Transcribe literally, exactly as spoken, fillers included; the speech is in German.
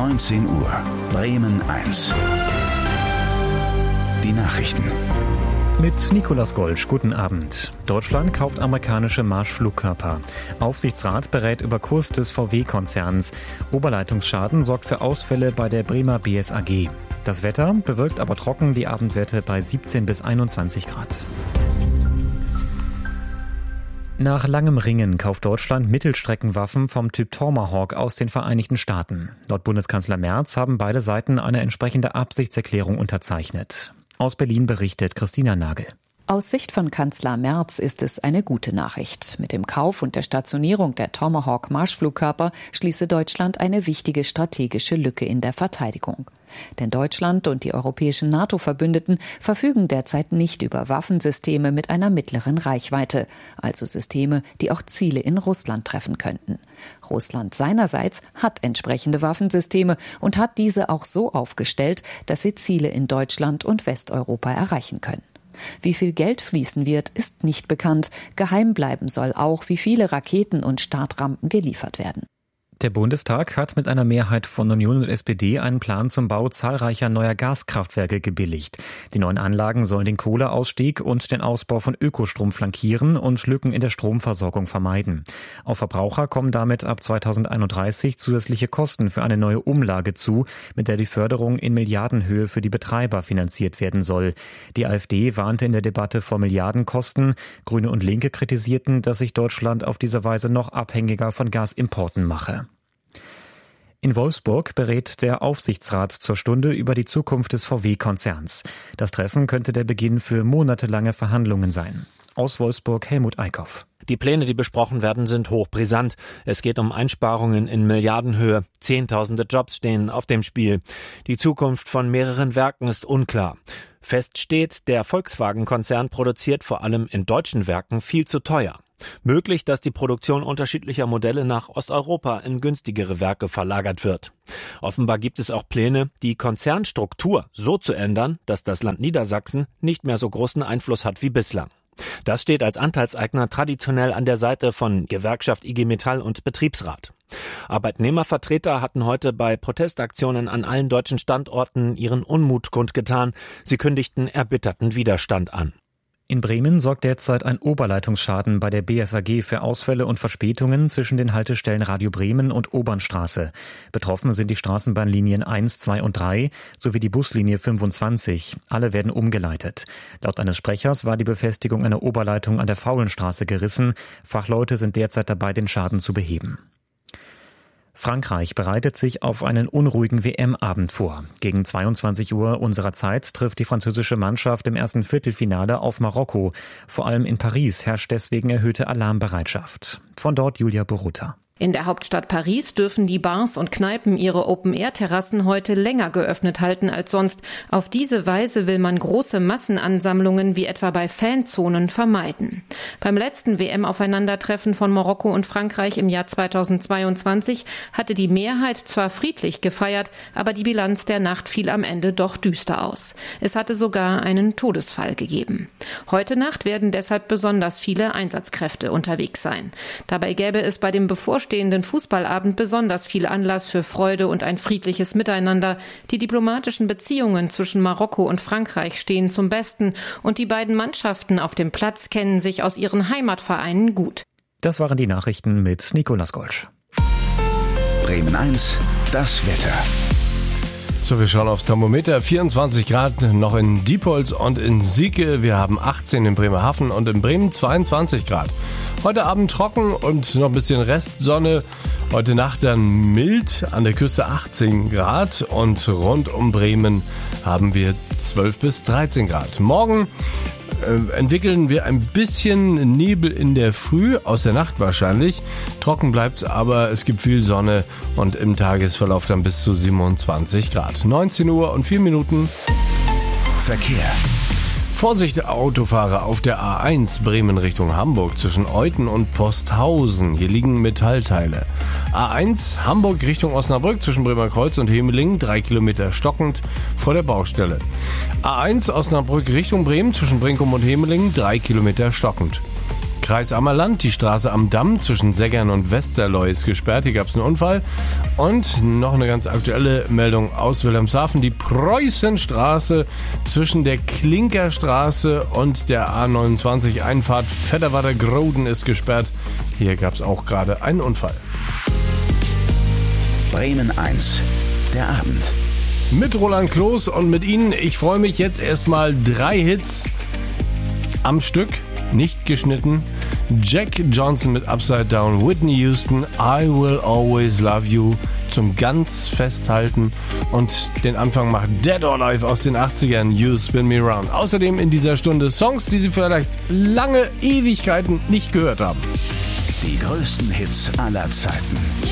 neunzehn Uhr. Bremen eins. Die Nachrichten. Mit Nicolas Golsch, guten Abend. Deutschland kauft amerikanische Marschflugkörper. Aufsichtsrat berät über Kurs des V W-Konzerns. Oberleitungsschaden sorgt für Ausfälle bei der Bremer B S A G. Das Wetter bewölkt aber trocken, die Abendwerte bei siebzehn bis einundzwanzig Grad. Nach langem Ringen kauft Deutschland Mittelstreckenwaffen vom Typ Tomahawk aus den Vereinigten Staaten. Laut Bundeskanzler Merz haben beide Seiten eine entsprechende Absichtserklärung unterzeichnet. Aus Berlin berichtet Christina Nagel. Aus Sicht von Kanzler Merz ist es eine gute Nachricht. Mit dem Kauf und der Stationierung der Tomahawk-Marschflugkörper schließe Deutschland eine wichtige strategische Lücke in der Verteidigung. Denn Deutschland und die europäischen NATO-Verbündeten verfügen derzeit nicht über Waffensysteme mit einer mittleren Reichweite, also Systeme, die auch Ziele in Russland treffen könnten. Russland seinerseits hat entsprechende Waffensysteme und hat diese auch so aufgestellt, dass sie Ziele in Deutschland und Westeuropa erreichen können. Wie viel Geld fließen wird, ist nicht bekannt. Geheim bleiben soll auch, wie viele Raketen und Startrampen geliefert werden. Der Bundestag hat mit einer Mehrheit von Union und S P D einen Plan zum Bau zahlreicher neuer Gaskraftwerke gebilligt. Die neuen Anlagen sollen den Kohleausstieg und den Ausbau von Ökostrom flankieren und Lücken in der Stromversorgung vermeiden. Auf Verbraucher kommen damit ab zweitausendeinunddreißig zusätzliche Kosten für eine neue Umlage zu, mit der die Förderung in Milliardenhöhe für die Betreiber finanziert werden soll. Die AfD warnte in der Debatte vor Milliardenkosten. Grüne und Linke kritisierten, dass sich Deutschland auf diese Weise noch abhängiger von Gasimporten mache. In Wolfsburg berät der Aufsichtsrat zur Stunde über die Zukunft des V W-Konzerns. Das Treffen könnte der Beginn für monatelange Verhandlungen sein. Aus Wolfsburg Helmut Eickhoff. Die Pläne, die besprochen werden, sind hochbrisant. Es geht um Einsparungen in Milliardenhöhe. Zehntausende Jobs stehen auf dem Spiel. Die Zukunft von mehreren Werken ist unklar. Fest steht, der Volkswagen-Konzern produziert vor allem in deutschen Werken viel zu teuer. Möglich, dass die Produktion unterschiedlicher Modelle nach Osteuropa in günstigere Werke verlagert wird. Offenbar gibt es auch Pläne, die Konzernstruktur so zu ändern, dass das Land Niedersachsen nicht mehr so großen Einfluss hat wie bislang. Das steht als Anteilseigner traditionell an der Seite von Gewerkschaft I G Metall und Betriebsrat. Arbeitnehmervertreter hatten heute bei Protestaktionen an allen deutschen Standorten ihren Unmut kundgetan. Sie kündigten erbitterten Widerstand an. In Bremen sorgt derzeit ein Oberleitungsschaden bei der B S A G für Ausfälle und Verspätungen zwischen den Haltestellen Radio Bremen und Obernstraße. Betroffen sind die Straßenbahnlinien eins, zwei und drei sowie die Buslinie fünfundzwanzig. Alle werden umgeleitet. Laut eines Sprechers war die Befestigung einer Oberleitung an der Faulenstraße gerissen. Fachleute sind derzeit dabei, den Schaden zu beheben. Frankreich bereitet sich auf einen unruhigen W M-Abend vor. Gegen zweiundzwanzig Uhr unserer Zeit trifft die französische Mannschaft im ersten Viertelfinale auf Marokko. Vor allem in Paris herrscht deswegen erhöhte Alarmbereitschaft. Von dort Julia Boruta. In der Hauptstadt Paris dürfen die Bars und Kneipen ihre Open-Air-Terrassen heute länger geöffnet halten als sonst. Auf diese Weise will man große Massenansammlungen wie etwa bei Fanzonen vermeiden. Beim letzten W M-Aufeinandertreffen von Marokko und Frankreich im Jahr zweitausendzweiundzwanzig hatte die Mehrheit zwar friedlich gefeiert, aber die Bilanz der Nacht fiel am Ende doch düster aus. Es hatte sogar einen Todesfall gegeben. Heute Nacht werden deshalb besonders viele Einsatzkräfte unterwegs sein. Dabei gäbe es bei dem bevorstehenden stehenden Fußballabend besonders viel Anlass für Freude und ein friedliches Miteinander. Die diplomatischen Beziehungen zwischen Marokko und Frankreich stehen zum Besten und die beiden Mannschaften auf dem Platz kennen sich aus ihren Heimatvereinen gut. Das waren die Nachrichten mit Nicolas Golsch. Bremen eins, das Wetter. So, wir schauen aufs Thermometer. vierundzwanzig Grad noch in Diepholz und in Sieke. Wir haben achtzehn in Bremerhaven und in Bremen zweiundzwanzig Grad. Heute Abend trocken und noch ein bisschen Restsonne. Heute Nacht dann mild, an der Küste achtzehn Grad und rund um Bremen haben wir zwölf bis dreizehn Grad. Morgen äh, entwickeln wir ein bisschen Nebel in der Früh, aus der Nacht wahrscheinlich. Trocken bleibt's, aber es gibt viel Sonne und im Tagesverlauf dann bis zu siebenundzwanzig Grad. neunzehn Uhr und vier Minuten. Verkehr. Vorsicht, Autofahrer auf der A eins Bremen Richtung Hamburg zwischen Euthen und Posthausen. Hier liegen Metallteile. A eins Hamburg Richtung Osnabrück zwischen Bremerkreuz und Hemeling, drei Kilometer stockend vor der Baustelle. A eins Osnabrück Richtung Bremen zwischen Brinkum und Hemeling, drei Kilometer stockend. Kreis Ammerland, die Straße am Damm zwischen Seggern und Westerloo ist gesperrt. Hier gab es einen Unfall. Und noch eine ganz aktuelle Meldung aus Wilhelmshaven. Die Preußenstraße zwischen der Klinkerstraße und der A neunundzwanzig Einfahrt Vetterwader-Groden ist gesperrt. Hier gab es auch gerade einen Unfall. Bremen eins, der Abend. Mit Roland Kloß und mit Ihnen. Ich freue mich jetzt erstmal drei Hits am Stück, nicht geschnitten. Jack Johnson mit Upside Down, Whitney Houston, I Will Always Love You zum ganz Festhalten und den Anfang macht Dead or Alive aus den achtzigern, You Spin Me Round. Außerdem in dieser Stunde Songs, die Sie vielleicht lange Ewigkeiten nicht gehört haben. Die größten Hits aller Zeiten.